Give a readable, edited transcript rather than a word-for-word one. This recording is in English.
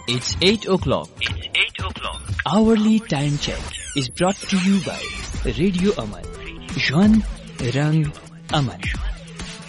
It's 8 o'clock. It's 8 o'clock. Hourly time check is brought to you by Radio Aman. Juan Rang Aman.